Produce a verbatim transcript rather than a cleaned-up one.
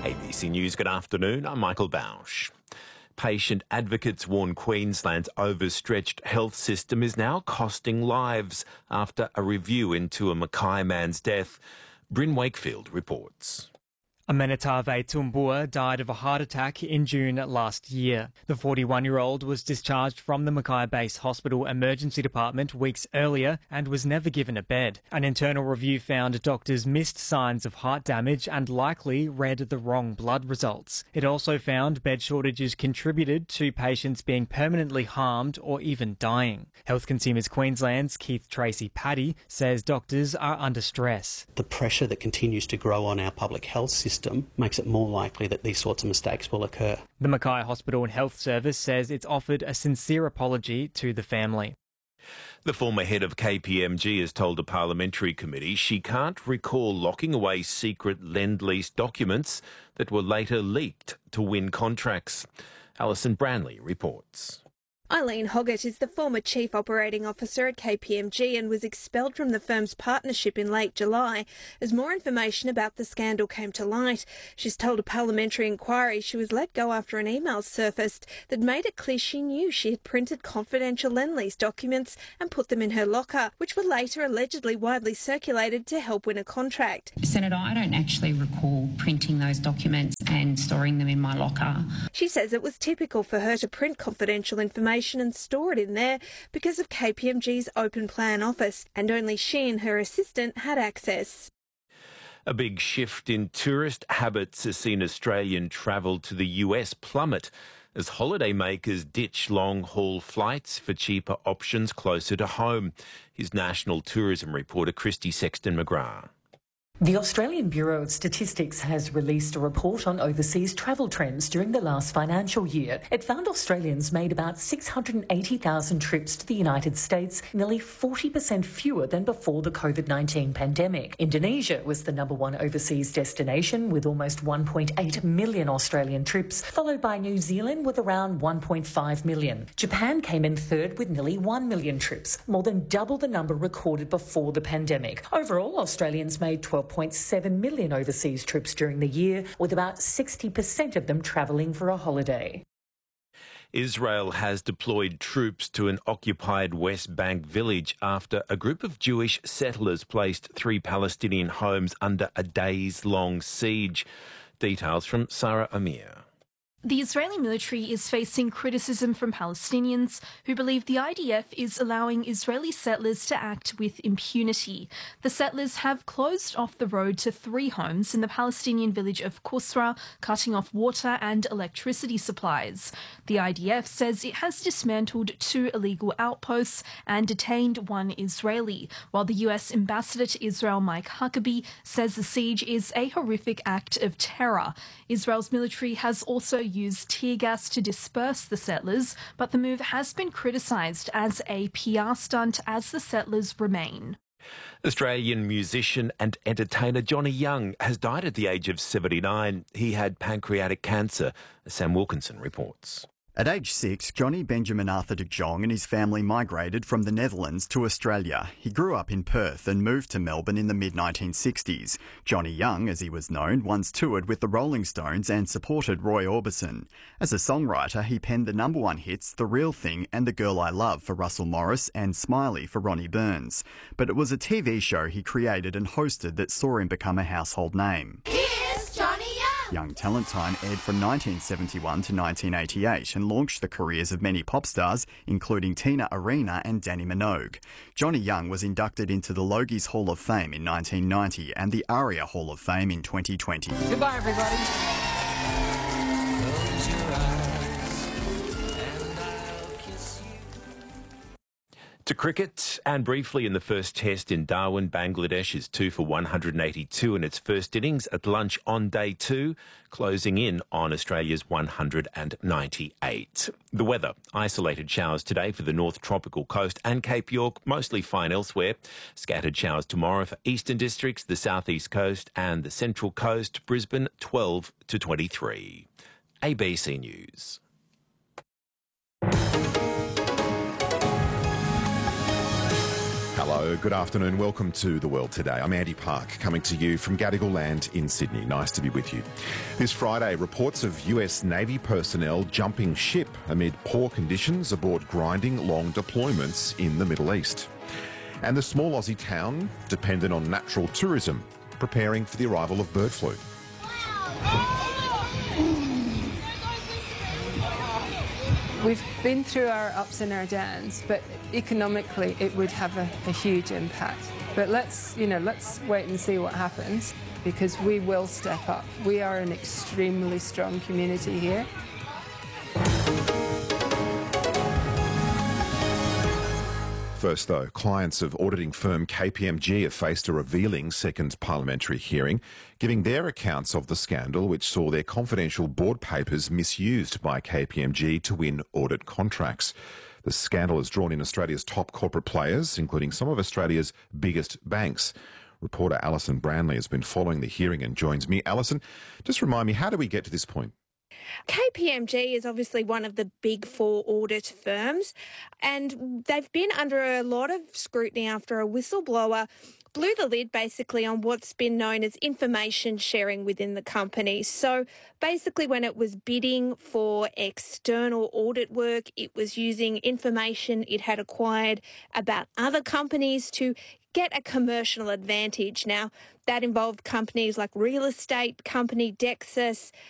A B C News, good afternoon. I'm Michael Bausch. Patient advocates warn Queensland's overstretched health system is now costing lives after a review into a Mackay man's death. Bryn Wakefield reports. Amenetave Tumbua died of a heart attack in June last year. The forty-one-year-old was discharged from the Mackay Base Hospital Emergency Department weeks earlier and was never given a bed. An internal review found doctors missed signs of heart damage and likely read the wrong blood results. It also found bed shortages contributed to patients being permanently harmed or even dying. Health Consumers Queensland's Keith Tracy Paddy says doctors are under stress. The pressure that continues to grow on our public health system makes it more likely that these sorts of mistakes will occur. The Mackay Hospital and Health Service says it's offered a sincere apology to the family. The former head of K P M G has told a parliamentary committee she can't recall locking away secret Lend-Lease documents that were later leaked to win contracts. Alison Branley reports. Eileen Hoggett is the former Chief Operating Officer at K P M G and was expelled from the firm's partnership in late July as more information about the scandal came to light. She's told a parliamentary inquiry she was let go after an email surfaced that made it clear she knew she had printed confidential Lend-Lease documents and put them in her locker, which were later allegedly widely circulated to help win a contract. Senator, I don't actually recall printing those documents and storing them in my locker. She says it was typical for her to print confidential information and store it in there because of K P M G's open plan office, and only she and her assistant had access. A big shift in tourist habits has seen Australian travel to the U S plummet as holidaymakers ditch long-haul flights for cheaper options closer to home. Here's National Tourism reporter Christy Sexton-McGrath. The Australian Bureau of Statistics has released a report on overseas travel trends during the last financial year. It found Australians made about six hundred eighty thousand trips to the United States, nearly forty percent fewer than before the COVID nineteen pandemic. Indonesia was the number one overseas destination with almost one point eight million Australian trips, followed by New Zealand with around one point five million. Japan came in third with nearly one million trips, more than double the number recorded before the pandemic. Overall, Australians made twelve point seven million overseas trips during the year, with about sixty percent of them travelling for a holiday. Israel has deployed troops to an occupied West Bank village after a group of Jewish settlers placed three Palestinian homes under a days-long siege. Details from Sarah Amir. The Israeli military is facing criticism from Palestinians who believe the I D F is allowing Israeli settlers to act with impunity. The settlers have closed off the road to three homes in the Palestinian village of Qusra, cutting off water and electricity supplies. The I D F says it has dismantled two illegal outposts and detained one Israeli, while the U S ambassador to Israel, Mike Huckabee, says the siege is a horrific act of terror. Israel's military has also used tear gas to disperse the settlers, but the move has been criticised as a P R stunt as the settlers remain. Australian musician and entertainer Johnny Young has died at the age of seventy-nine. He had pancreatic cancer, Sam Wilkinson reports. At age six, Johnny Benjamin Arthur de Jong and his family migrated from the Netherlands to Australia. He grew up in Perth and moved to Melbourne in the mid nineteen sixties. Johnny Young, as he was known, once toured with the Rolling Stones and supported Roy Orbison. As a songwriter, he penned the number one hits The Real Thing and The Girl I Love for Russell Morris and Smiley for Ronnie Burns. But it was a T V show he created and hosted that saw him become a household name. Young Talent Time aired from nineteen seventy-one to nineteen eighty-eight and launched the careers of many pop stars, including Tina Arena and Danny Minogue. Johnny Young was inducted into the Logies Hall of Fame in nineteen ninety and the ARIA Hall of Fame in twenty twenty. Goodbye, everybody. To cricket, and briefly in the first test in Darwin, Bangladesh is two for one hundred eighty-two in its first innings at lunch on day two, closing in on Australia's one hundred ninety-eight. The weather, isolated showers today for the North Tropical Coast and Cape York, mostly fine elsewhere. Scattered showers tomorrow for eastern districts, the southeast coast and the central coast. Brisbane twelve to twenty-three. A B C News. Hello, good afternoon. Welcome to The World Today. I'm Andy Park, coming to you from Gadigal Land in Sydney. Nice to be with you. This Friday, reports of U S Navy personnel jumping ship amid poor conditions aboard grinding long deployments in the Middle East. And the small Aussie town, dependent on natural tourism, preparing for the arrival of bird flu. We've been through our ups and our downs, but economically it would have a, a huge impact. But let's, you know, let's wait and see what happens, because we will step up. We are an extremely strong community here. First, though, clients of auditing firm K P M G have faced a revealing second parliamentary hearing, giving their accounts of the scandal which saw their confidential board papers misused by K P M G to win audit contracts. The scandal has drawn in Australia's top corporate players, including some of Australia's biggest banks. Reporter Alison Branley has been following the hearing and joins me. Alison, just remind me, how do we get to this point? K P M G is obviously one of the big four audit firms, and they've been under a lot of scrutiny after a whistleblower blew the lid basically on what's been known as information sharing within the company. So basically when it was bidding for external audit work, it was using information it had acquired about other companies to get a commercial advantage. Now, that involved companies like real estate company Dexus,